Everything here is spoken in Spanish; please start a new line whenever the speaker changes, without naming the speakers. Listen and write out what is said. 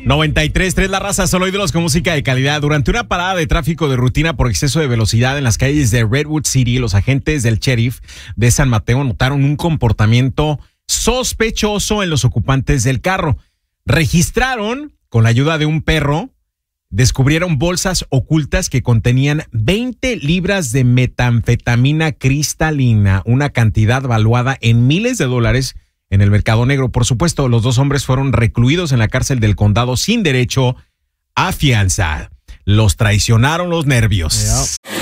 93.3 La Raza, solo ídolos con música de calidad. Durante una parada de tráfico de rutina por exceso de velocidad en las calles de Redwood City, los agentes del sheriff de San Mateo notaron un comportamiento sospechoso en los ocupantes del carro. Registraron, con la ayuda de un perro, descubrieron bolsas ocultas que contenían 20 libras de metanfetamina cristalina, una cantidad valuada en miles de dólares en el mercado negro. Por supuesto, los dos hombres fueron recluidos en la cárcel del condado sin derecho a fianza. Los traicionaron los nervios.
Yep.